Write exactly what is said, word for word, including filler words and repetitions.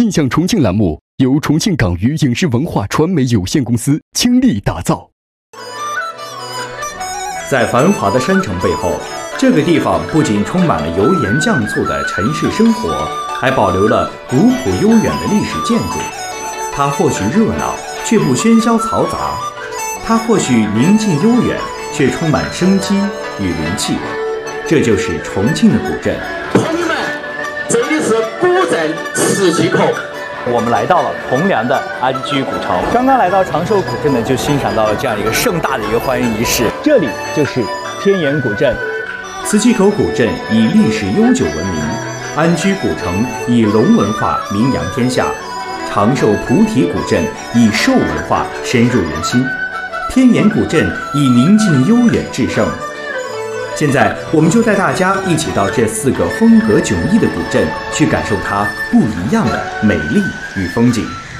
印象重庆栏目由重庆港娱影视文化传媒有限公司倾力打造。 在繁华的山城背后，这个地方不仅充满了油盐酱醋的城市生活，还保留了古朴悠远的历史建筑。它或许热闹，却不喧嚣嘈杂；它或许宁静悠远，却充满生机与灵气。这就是重庆的古镇。 朋友们，这里是古镇磁器口。 我们来到了铜梁的安居古城。刚刚来到长寿古镇呢，就欣赏到了这样一个盛大的一个欢迎仪式。这里就是天眼古镇。 磁器口古镇以历史悠久闻名，安居古城以龙文化名扬天下，长寿菩提古镇以寿文化深入人心，天眼古镇以宁静悠远制胜。现在，我们就带大家一起到这四个风格迥异的古镇，去感受它不一样的美丽与风景。